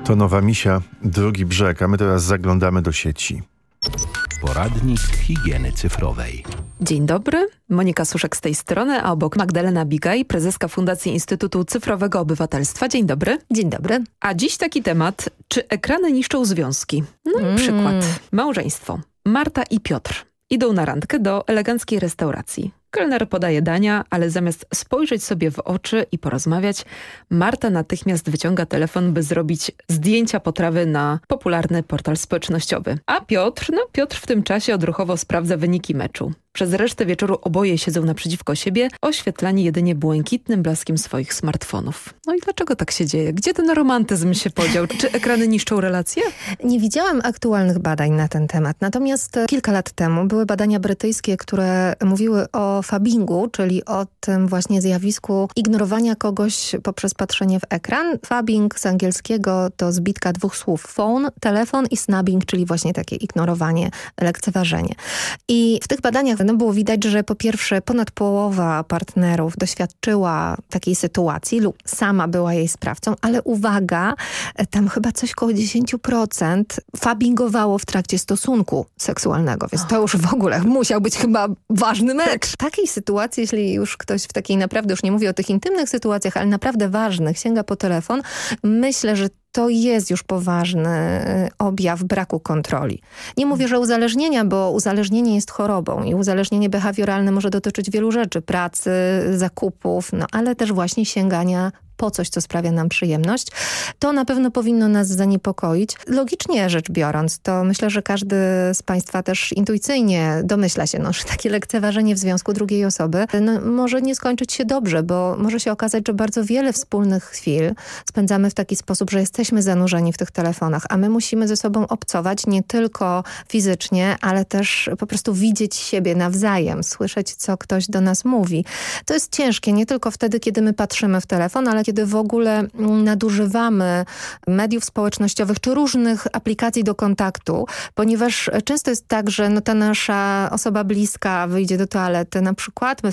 To Nowa Misia, Drugi Brzeg, a my teraz zaglądamy do sieci. Poradnik higieny cyfrowej. Dzień dobry, Monika Suszek z tej strony, a obok Magdalena Bigaj, prezeska Fundacji Instytutu Cyfrowego Obywatelstwa. Dzień dobry. Dzień dobry. A dziś taki temat, czy ekrany niszczą związki? No i przykład. Małżeństwo. Marta i Piotr idą na randkę do eleganckiej restauracji. Kelner podaje dania, ale zamiast spojrzeć sobie w oczy i porozmawiać, Marta natychmiast wyciąga telefon, by zrobić zdjęcia potrawy na popularny portal społecznościowy. A Piotr w tym czasie odruchowo sprawdza wyniki meczu. Przez resztę wieczoru oboje siedzą naprzeciwko siebie, oświetlani jedynie błękitnym blaskiem swoich smartfonów. No i dlaczego tak się dzieje? Gdzie ten romantyzm się podział? Czy ekrany niszczą relacje? Nie widziałam aktualnych badań na ten temat, natomiast kilka lat temu były badania brytyjskie, które mówiły o fabbingu, czyli o tym właśnie zjawisku ignorowania kogoś poprzez patrzenie w ekran. Fabbing z angielskiego to zbitka dwóch słów: phone, telefon, i snubbing, czyli właśnie takie ignorowanie, lekceważenie. I w tych badaniach było widać, że po pierwsze ponad połowa partnerów doświadczyła takiej sytuacji lub sama była jej sprawcą, ale uwaga, tam chyba coś koło 10% fabbingowało w trakcie stosunku seksualnego, więc to już w ogóle musiał być chyba ważny mecz. W takiej sytuacji, jeśli już ktoś w takiej naprawdę, już nie mówię o tych intymnych sytuacjach, ale naprawdę ważnych, sięga po telefon, myślę, że to jest już poważny objaw braku kontroli. Nie mówię, że uzależnienia, bo uzależnienie jest chorobą i uzależnienie behawioralne może dotyczyć wielu rzeczy, pracy, zakupów, ale też właśnie sięgania po coś, co sprawia nam przyjemność. To na pewno powinno nas zaniepokoić. Logicznie rzecz biorąc, to myślę, że każdy z Państwa też intuicyjnie domyśla się, że takie lekceważenie w związku drugiej osoby może nie skończyć się dobrze, bo może się okazać, że bardzo wiele wspólnych chwil spędzamy w taki sposób, że jesteśmy zanurzeni w tych telefonach, a my musimy ze sobą obcować nie tylko fizycznie, ale też po prostu widzieć siebie nawzajem, słyszeć, co ktoś do nas mówi. To jest ciężkie nie tylko wtedy, kiedy my patrzymy w telefon, ale kiedy w ogóle nadużywamy mediów społecznościowych czy różnych aplikacji do kontaktu, ponieważ często jest tak, że ta nasza osoba bliska wyjdzie do toalety na przykład, my